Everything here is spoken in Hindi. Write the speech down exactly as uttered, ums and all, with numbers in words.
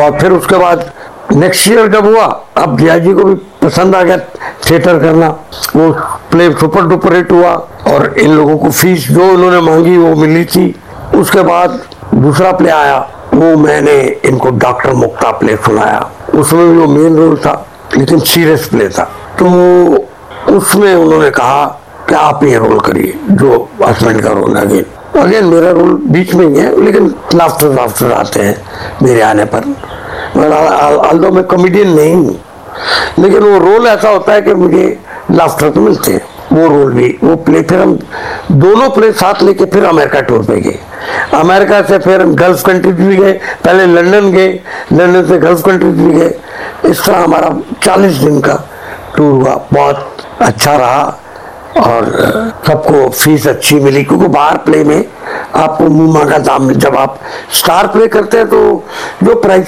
और फिर उसके बाद नेक्स्ट ईयर जब हुआ, अब जिया जी को भी पसंद आ गया थिएटर करना, वो प्ले सुपर डुपर हिट हुआ और इन लोगों को फीस जो उन्होंने मांगी वो मिली थी। उसके बाद दूसरा प्ले आया, वो मैंने इनको डॉक्टर मुक्ता प्ले सुनाया, उसमें भी वो मेन रोल था लेकिन सीरियस प्ले था। तो उसमें उन्होंने कहा कि आप ये रोल करिए जो हस्बैंड का रोल है। अगेन अगेन मेरा रोल बीच में ही है लेकिन लाफ्टर लाफ्टर आते हैं मेरे आने पर। ऑल्दो मैं कॉमेडियन नहीं हूँ लेकिन वो रोल ऐसा होता है कि मुझे लाफ्टर तो मिलते हैं। वो रोल भी वो प्ले, फिर हम दोनों प्ले साथ लेके फिर अमेरिका टूर पे गए। अमेरिका से फिर हम गल्फ कंट्रीज भी गए, पहले लंदन गए, लंदन से गल्फ कंट्रीज भी गए। इस तरह हमारा चालीस दिन का टूर हुआ, बहुत अच्छा रहा और सबको फीस अच्छी मिली क्योंकि बाहर प्ले में आपको मुंह मांगा दाम, जब आप स्टार प्ले करते हैं तो जो प्राइस